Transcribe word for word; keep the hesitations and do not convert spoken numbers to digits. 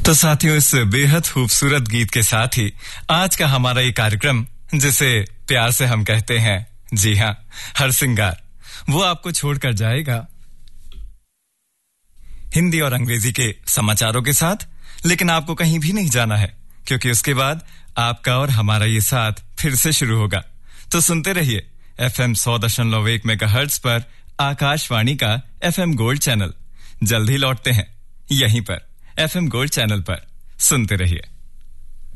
तो साथियों, इस बेहद खूबसूरत गीत के साथ ही आज का हमारा ये कार्यक्रम, जिसे प्यार से हम कहते हैं, जी हाँ, हर सिंगार, वो आपको छोड़कर जाएगा हिंदी और अंग्रेजी के समाचारों के साथ। लेकिन आपको कहीं भी नहीं जाना है, क्योंकि उसके बाद आपका और हमारा ये साथ फिर से शुरू होगा। तो सुनते रहिए एफएम सौ दशमलव एक मेगाहर्ट्ज पर आकाशवाणी का एफएम गोल्ड चैनल। जल्द ही लौटते हैं यहीं पर एफएम गोल्ड चैनल पर। सुनते रहिए।